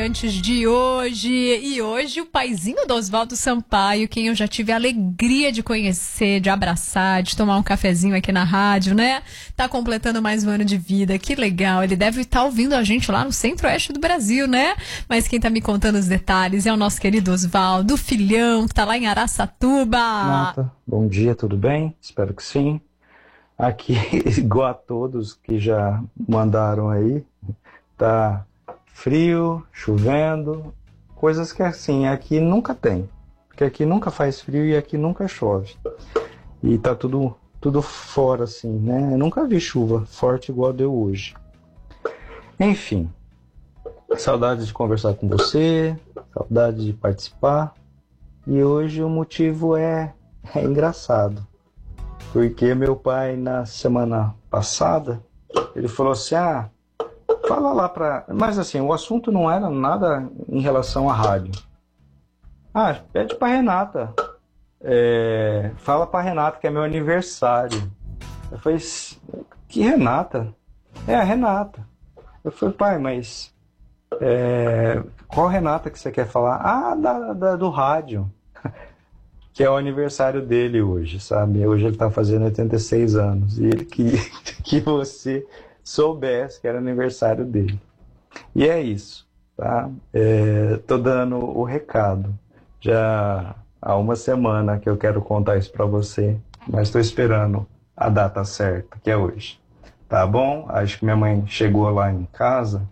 Antes de hoje, e hoje o paizinho do Oswaldo Sampaio, quem eu já tive a alegria de conhecer, de abraçar, de tomar um cafezinho aqui na rádio, né? Tá completando mais um ano de vida, que legal. Ele deve estar ouvindo a gente lá no centro-oeste do Brasil, né? Mas quem tá me contando os detalhes é o nosso querido Oswaldo, filhão, que tá lá em Araçatuba. Nata, bom dia, tudo bem? Espero que sim. Aqui, igual a todos que já mandaram aí, tá frio, chovendo, coisas que assim, aqui nunca tem. Porque aqui nunca faz frio e aqui nunca chove. E tá tudo fora assim, né? Eu nunca vi chuva forte igual deu hoje. Enfim, saudade de conversar com você, saudade de participar. E hoje o motivo é engraçado. Porque meu pai, na semana passada, ele falou assim, fala lá pra... Mas assim, o assunto não era nada em relação à rádio. Pede pra Renata. Fala pra Renata que é meu aniversário. Eu falei, que Renata? É a Renata. Eu falei, pai, mas... qual Renata que você quer falar? Do rádio. Que é o aniversário dele hoje, sabe? Hoje ele tá fazendo 86 anos. E ele queria que você soubesse que era aniversário dele. E é isso, tá? Tô dando o recado. Já há uma semana que eu quero contar isso pra você, mas tô esperando a data certa, que é hoje. Tá bom? Acho que minha mãe chegou lá em casa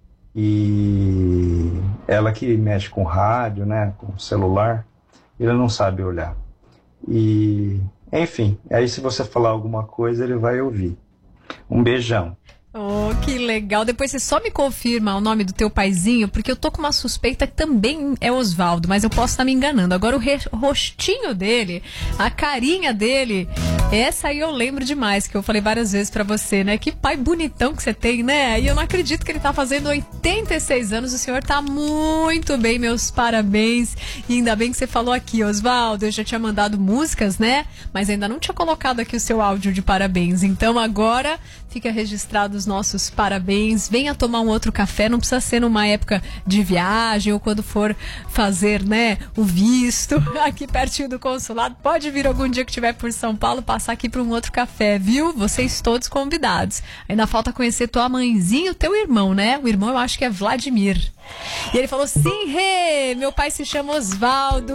e ela que mexe com rádio, né? Com celular. Ele não sabe olhar. E, enfim, aí se você falar alguma coisa, ele vai ouvir. Um beijão. Oh, que legal. Depois você só me confirma o nome do teu paizinho, porque eu tô com uma suspeita que também é Oswaldo, mas eu posso estar me enganando. Agora o rostinho dele, a carinha dele, essa aí eu lembro demais, que eu falei várias vezes pra você, né? Que pai bonitão que você tem, né? E eu não acredito que ele tá fazendo 86 anos. O senhor tá muito bem, meus parabéns. E ainda bem que você falou aqui, Oswaldo. Eu já tinha mandado músicas, né? Mas ainda não tinha colocado aqui o seu áudio de parabéns. Então agora fica registrado os nossos parabéns. Venha tomar um outro café, não precisa ser numa época de viagem ou quando for fazer, né, o visto aqui pertinho do consulado. Pode vir algum dia que estiver por São Paulo, passar aqui para um outro café, viu? Vocês todos convidados. Ainda falta conhecer tua mãezinha e o teu irmão, né? O irmão eu acho que é Vladimir. E ele falou, sim, meu pai se chama Oswaldo.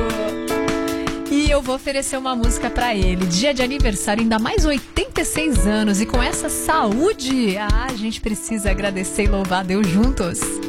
E eu vou oferecer uma música pra ele. Dia de aniversário, ainda mais 86 anos. E com essa saúde, a gente precisa agradecer e louvar a Deus juntos.